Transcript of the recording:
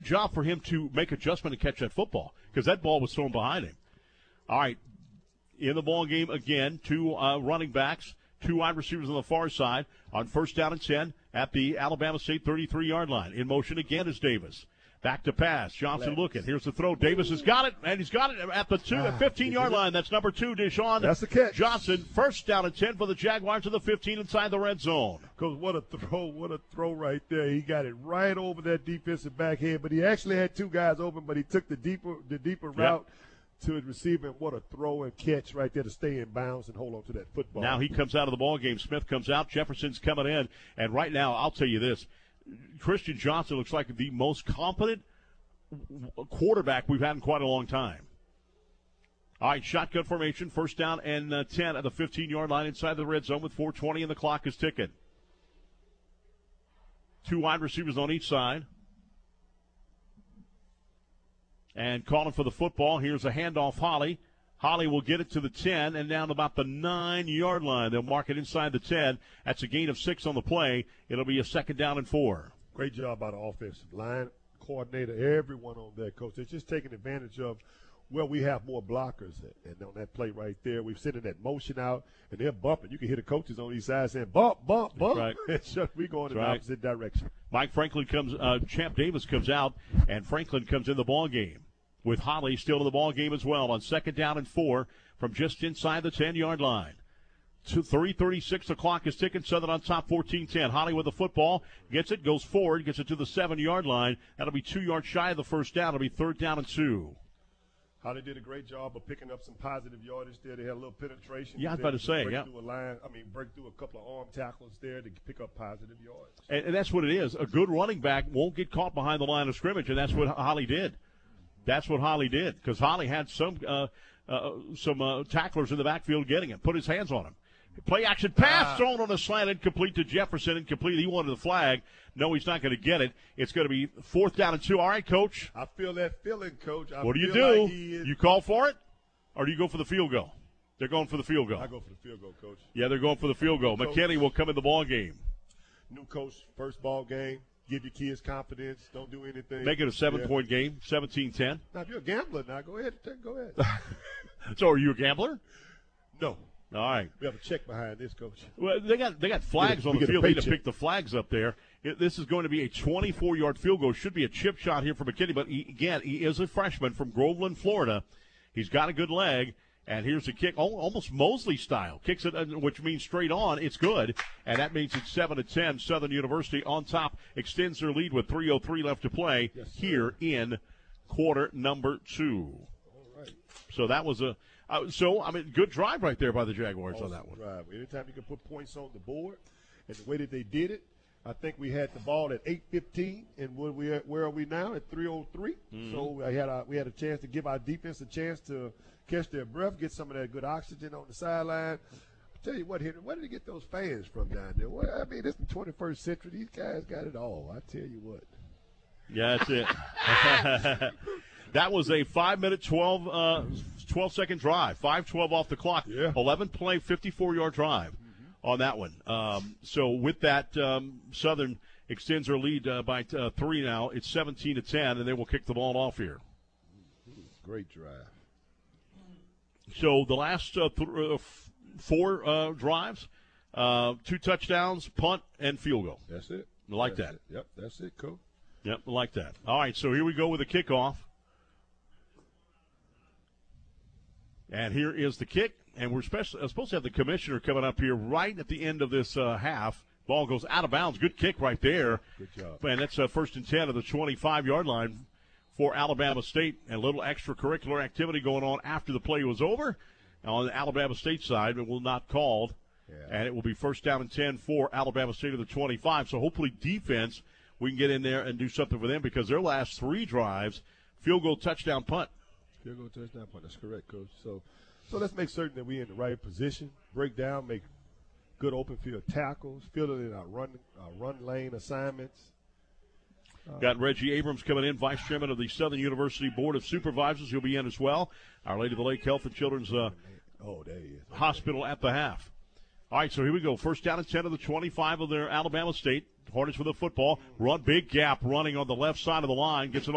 job for him to make adjustment and catch that football because that ball was thrown behind him. All right, in the ball game again, two running backs, two wide receivers on the far side on first down and 10 at the Alabama State 33-yard line. In motion again is Davis. Back to pass. Johnson looking. Here's the throw. Davis has got it, and he's got it at the 15-yard line. That's number 2, Deshaun. That's the catch. Johnson, first down and 10 for the Jaguars to the 15 inside the red zone. Coach, what a throw right there. He got it right over that defensive back head, but he actually had two guys open, but he took the deeper route to his receiver, and what a throw and catch right there to stay in bounds and hold on to that football. Now he comes out of the ball game. Smith comes out. Jefferson's coming in, and right now, I'll tell you this. Christian Johnson looks like the most competent quarterback we've had in quite a long time. All right, shotgun formation, first down and 10 at the 15-yard line inside the red zone with 4:20 and the clock is ticking. Two wide receivers on each side. And calling for the football, here's a handoff, Holly. Holly will get it to the 10 and down about the 9-yard line. They'll mark it inside the 10. That's a gain of 6 on the play. It'll be a second down and 4. Great job by the offensive line, coordinator, everyone on there, Coach. They're just taking advantage of where we have more blockers. And on that play right there, we've sent that motion out, and they're bumping. You can hear the coaches on these sides saying, bump, bump, bump. Right. We going in the opposite direction. Mike Franklin comes, Champ Davis comes out, and Franklin comes in the ball game, with Holly still in the ball game as well on second down and 4 from just inside the 10-yard line. 3:36, the clock is ticking. Southern on top, 14-10. Holly with the football, gets it, goes forward, gets it to the 7-yard line. That'll be 2 yards shy of the first down. It'll be third down and 2. Holly did a great job of picking up some positive yardage there. They had a little penetration. Yeah, I was about to say, break through a couple of arm tackles there to pick up positive yards. And that's what it is. A good running back won't get caught behind the line of scrimmage, and that's what Holly did. That's what Holly did, because Holly had some tacklers in the backfield getting him, put his hands on him. Play action pass thrown on a slant, incomplete to Jefferson, incomplete. He wanted the flag. No, he's not going to get it. It's going to be fourth down and 2. All right, Coach. I feel that feeling, Coach. What do you do? Like you call for it, or do you go for the field goal? They're going for the field goal. I go for the field goal, Coach. Yeah, they're going for the field goal. McKinney will come in the ball game. New coach, first ball game. Give your kids confidence. Don't do anything. Make it a 7-point game, 17-10. Now, if you're a gambler, go ahead. So, are you a gambler? No. All right. We have a check behind this, Coach. Well, they got flags on the field. They need to pick the flags up there. This is going to be a 24-yard field goal. Should be a chip shot here for McKinney, but he is a freshman from Groveland, Florida. He's got a good leg. And here's the kick, almost Mosley style. Kicks it, which means straight on. It's good. And that means it's 7-10. Southern University on top extends their lead with 3:03 left to play here in quarter number 2. All right. So that was good drive right there by the Jaguars awesome on that one. Drive. Anytime you can put points on the board, and the way that they did it, I think we had the ball at 8:15, and where are we now? At 3:03. Mm-hmm. So we had a chance to give our defense a chance to catch their breath, get some of that good oxygen on the sideline. I'll tell you what, Henry, where did they get those fans from down there? Well, I mean, this is the 21st century. These guys got it all. I tell you what. Yeah, that's it. That was a 5-minute, 12-second drive. 5:12 off the clock. Yeah. 11-play, 54-yard drive on that one. So with that, Southern extends their lead by 3 now. It's 17-10, and they will kick the ball off here. Great drive. So the last 4 drives, 2 touchdowns, punt, and field goal. That's it. I like that. Yep, that's it, Coach. Yep, I like that. All right, so here we go with the kickoff. And here is the kick, and we're supposed to have the commissioner coming up here right at the end of this half. Ball goes out of bounds. Good kick right there. Good job. And that's first and 10 of the 25-yard line for Alabama State. And a little extracurricular activity going on after the play was over. On the Alabama State side, it will not called. Yeah. And it will be first down and 10 for Alabama State of the 25. So hopefully defense, we can get in there and do something for them because their last 3 drives, field goal, touchdown, punt. Field goal, touchdown, punt. That's correct, Coach. So let's make certain that we're in the right position, break down, make good open field tackles, fill it in our run lane assignments. Got Reggie Abrams coming in, Vice Chairman of the Southern University Board of Supervisors. He'll be in as well. Our Lady of the Lake Health and Children's there he is. Hospital at the half. All right, so here we go. First down and 10 of the 25 of their Alabama State. Hornets with the football. Big gap running on the left side of the line. Gets it